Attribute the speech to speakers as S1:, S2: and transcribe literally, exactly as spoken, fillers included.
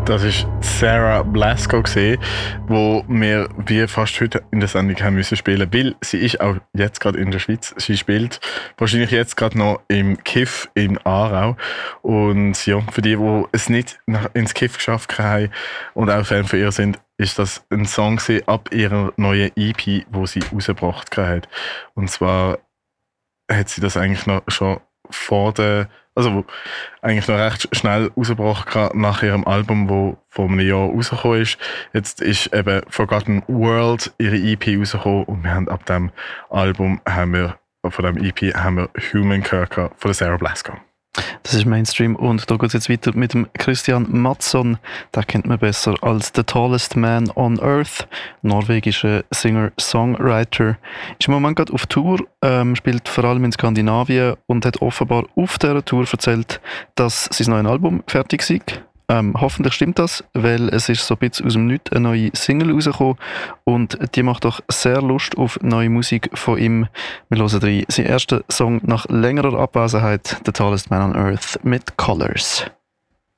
S1: Das war Sarah Blasko, die wir wie fast heute in der Sendung haben müssen spielen, weil sie ist auch jetzt gerade in der Schweiz. Sie spielt wahrscheinlich jetzt gerade noch im Kiff in Aarau. Und ja, für die, die es nicht nach, ins Kiff geschafft haben und auch Fan von ihr sind, ist das ein Song ab ihrer neuen E P, die sie rausgebracht hat. Und zwar hat sie das eigentlich noch schon vor der, also eigentlich noch recht schnell rausgebracht nach ihrem Album, das vor einem Jahr rausgekommen ist. Jetzt ist eben Forgotten World ihre E P rausgekommen und wir haben ab dem Album, haben wir, von dem E P haben wir Human Kirker von der Sarah Blasko.
S2: Das ist Mainstream und da geht es jetzt weiter mit dem Christian Mattsson. Den kennt man besser als The Tallest Man on Earth, norwegischer Singer-Songwriter. Ist im Moment gerade auf Tour, ähm, spielt vor allem in Skandinavien und hat offenbar auf dieser Tour erzählt, dass sein neues Album fertig sei. Ähm, hoffentlich stimmt das, weil es ist so ein bisschen aus dem Nichts eine neue Single rausgekommen und die macht doch sehr Lust auf neue Musik von ihm. Wir hören rein. Sein erster Song nach längerer Abwesenheit, The Tallest Man on Earth mit Colors.